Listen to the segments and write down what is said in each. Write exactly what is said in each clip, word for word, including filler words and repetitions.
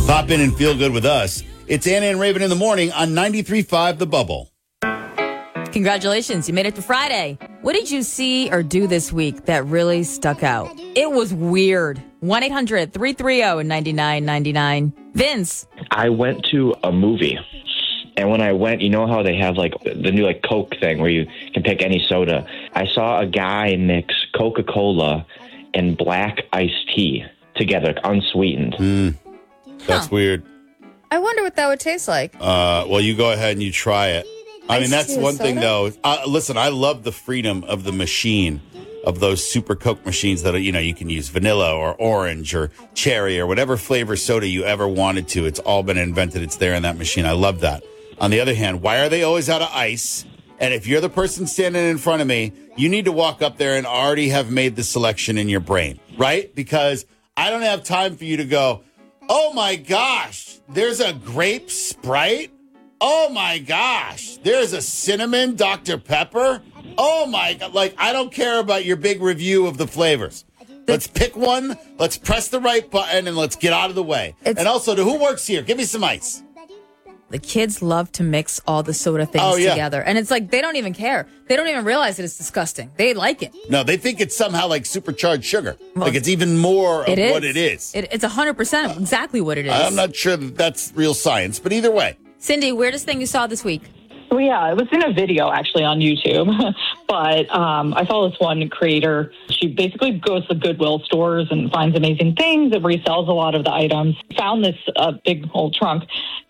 Pop in and feel good with us. It's Anna and Raven in the morning on ninety-three point five The Bubble. Congratulations, you made it to Friday. What did you see or do this week that really stuck out? It was weird. one eight hundred three three zero nine nine nine nine. Vince. I went to a movie. And when I went, you know how they have like the new like Coke thing where you can pick any soda. I saw a guy mix Coca-Cola and black iced tea together, unsweetened. Mm, that's huh. weird. I wonder what that would taste like. Uh, well, you go ahead and you try it. I mean, that's one soda? thing, though. Uh, listen, I love the freedom of the machine, of those Super Coke machines that, are, you know, you can use vanilla or orange or cherry or whatever flavor soda you ever wanted to. It's all been invented. It's there in that machine. I love that. On the other hand, why are they always out of ice? And if you're the person standing in front of me, you need to walk up there and already have made the selection in your brain, right? Because I don't have time for you to go, oh, my gosh, there's a grape Sprite. Oh, my gosh, there's a cinnamon Doctor Pepper. Oh, my God. Like, I don't care about your big review of the flavors. Let's pick one. Let's press the right button and let's get out of the way. It's- and also, to who works here? Give me some ice. The kids love to mix all the soda things oh, yeah. together. And it's like, they don't even care. They don't even realize that it's disgusting. They like it. No, they think it's somehow like supercharged sugar. Well, like it's even more of it what it is. It, it's one hundred percent exactly what it is. I'm not sure that that's real science, but either way. Cindy, weirdest thing you saw this week? Well, yeah, it was in a video actually on YouTube, but um, I saw this one creator. She basically goes to Goodwill stores and finds amazing things and resells a lot of the items. Found this uh, big old trunk.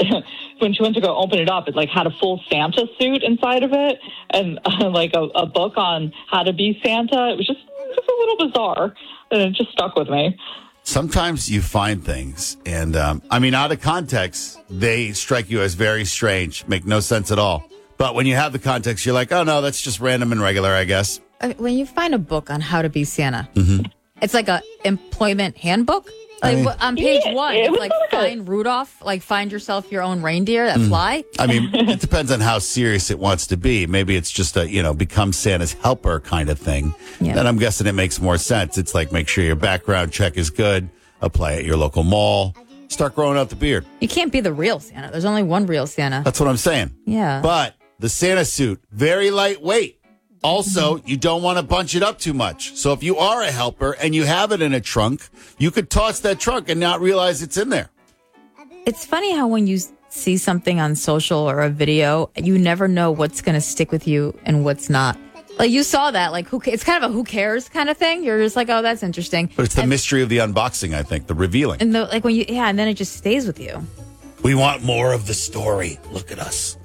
When she went to go open it up, it like had a full Santa suit inside of it and uh, like a, a book on how to be Santa. It was just, it was a little bizarre, and it just stuck with me. Sometimes you find things, and um, I mean, out of context, they strike you as very strange, make no sense at all. But when you have the context, you're like, oh, no, that's just random and regular, I guess. I mean, when you find a book on how to be Santa, mm-hmm. it's like a employment handbook. Like I mean, on page yeah, one, it's like find Rudolph, like find yourself your own reindeer that mm. fly. I mean, it depends on how serious it wants to be. Maybe it's just a, you know, become Santa's helper kind of thing. Yeah. Then I'm guessing it makes more sense. It's like make sure your background check is good, apply at your local mall, start growing out the beard. You can't be the real Santa. There's only one real Santa. That's what I'm saying. Yeah. But the Santa suit, very lightweight. Also, you don't want to bunch it up too much. So if you are a helper and you have it in a trunk, you could toss that trunk and not realize it's in there. It's funny how when you see something on social or a video, you never know what's going to stick with you and what's not. Like you saw that, like who? It's kind of a who cares kind of thing. You're just like, oh, that's interesting. But it's the and, mystery of the unboxing, I think, the revealing. And the, like when you, yeah, and then it just stays with you. We want more of the story. Look at us.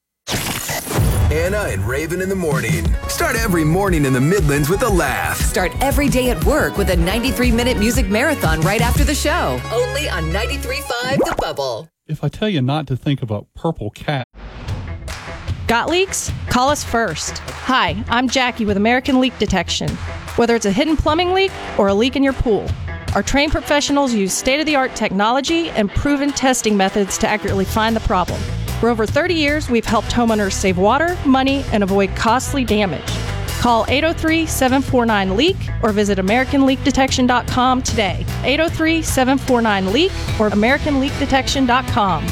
Anna and Raven in the morning. Start every morning in the Midlands with a laugh. Start every day at work with a ninety-three minute music marathon right after the show. Only on ninety-three point five The Bubble. If I tell you not to think about Purple Cat. Got leaks? Call us first. Hi, I'm Jackie with American Leak Detection. Whether it's a hidden plumbing leak or a leak in your pool, our trained professionals use state-of-the-art technology and proven testing methods to accurately find the problem. For over thirty years, we've helped homeowners save water, money, and avoid costly damage. Call eight oh three, seven four nine, leak or visit American Leak Detection dot com today. eight oh three, seven four nine, leak or American Leak Detection dot com.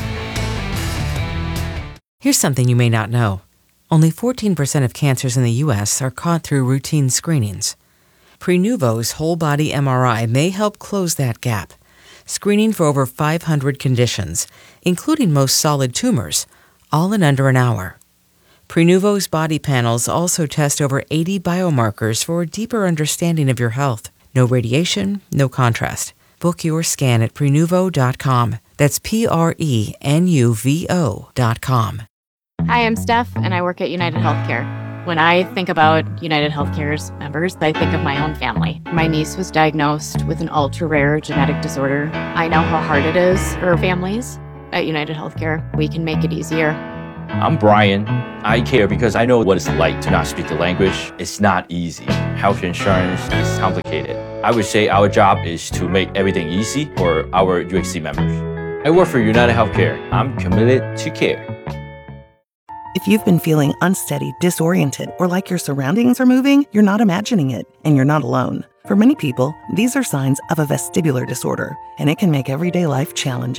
Here's something you may not know. Only fourteen percent of cancers in the U S are caught through routine screenings. Prenuvo's whole-body M R I may help close that gap, screening for over five hundred conditions, including most solid tumors, all in under an hour. Prenuvo's body panels also test over eighty biomarkers for a deeper understanding of your health. No radiation, no contrast. Book your scan at Prenuvo dot com. That's P R E N U V O dot com. Hi, I'm Steph, and I work at United Healthcare. When I think about United Healthcare's members, I think of my own family. My niece was diagnosed with an ultra-rare genetic disorder. I know how hard it is for families. At United Healthcare, we can make it easier. I'm Brian. I care because I know what it's like to not speak the language. It's not easy. Health insurance is complicated. I would say our job is to make everything easy for our U H C members. I work for United Healthcare. I'm committed to care. If you've been feeling unsteady, disoriented, or like your surroundings are moving, you're not imagining it, and you're not alone. For many people, these are signs of a vestibular disorder, and it can make everyday life challenging.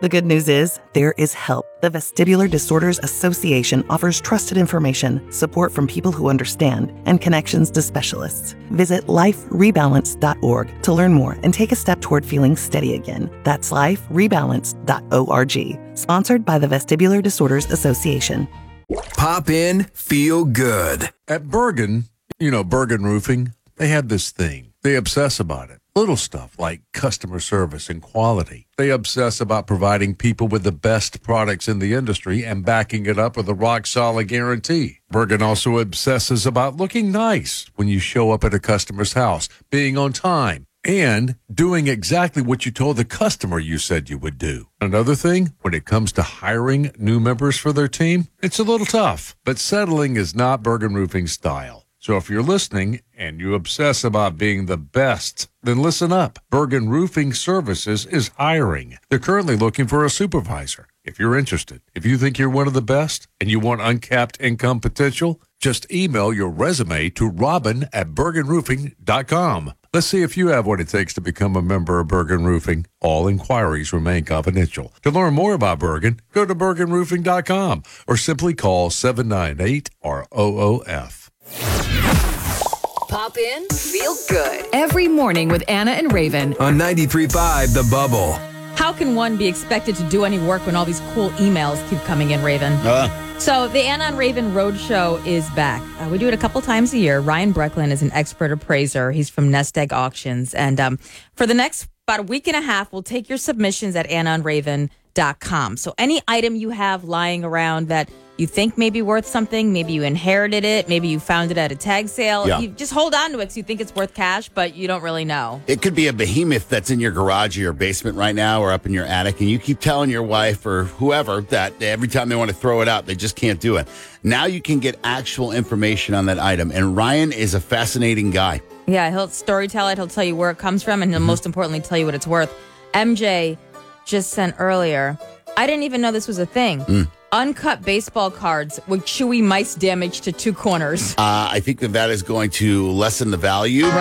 The good news is there is help. The Vestibular Disorders Association offers trusted information, support from people who understand, and connections to specialists. Visit life rebalance dot org to learn more and take a step toward feeling steady again. That's life rebalance dot org. Sponsored by the Vestibular Disorders Association. Pop in, feel good. At Bergen, you know, Bergen Roofing, they have this thing. They obsess about it. Little stuff like customer service and quality. They obsess about providing people with the best products in the industry and backing it up with a rock-solid guarantee. Bergen also obsesses about looking nice when you show up at a customer's house, being on time, and doing exactly what you told the customer you said you would do. Another thing, when it comes to hiring new members for their team, it's a little tough, but settling is not Bergen Roofing's style. So if you're listening and you obsess about being the best, then listen up. Bergen Roofing Services is hiring. They're currently looking for a supervisor. If you're interested, if you think you're one of the best and you want uncapped income potential, just email your resume to robin at bergen roofing dot com. Let's see if you have what it takes to become a member of Bergen Roofing. All inquiries remain confidential. To learn more about Bergen, go to bergen roofing dot com or simply call seven nine eight R O O F. Pop in, feel good. Every morning with Anna and Raven. On ninety-three point five The Bubble. How can one be expected to do any work when all these cool emails keep coming in, Raven? Uh. So the Anna and Raven Roadshow is back. Uh, we do it a couple times a year. Ryan Brecklin is an expert appraiser. He's from Nest Egg Auctions. And um, for the next about a week and a half, we'll take your submissions at anna and raven dot com. So any item you have lying around that you think may be worth something, maybe you inherited it, maybe you found it at a tag sale, Yeah. you just hold on to it because you think it's worth cash, but you don't really know. It could be a behemoth that's in your garage or your basement right now or up in your attic, and you keep telling your wife or whoever that every time they want to throw it out, they just can't do it. Now you can get actual information on that item, and Ryan is a fascinating guy. Yeah, he'll storytell it. He'll tell you where it comes from, and he'll Mm-hmm. most importantly tell you what it's worth. M J just sent earlier, I didn't even know this was a thing. Mm. Uncut baseball cards with chewy mice damage to two corners. Uh, I think that that is going to lessen the value.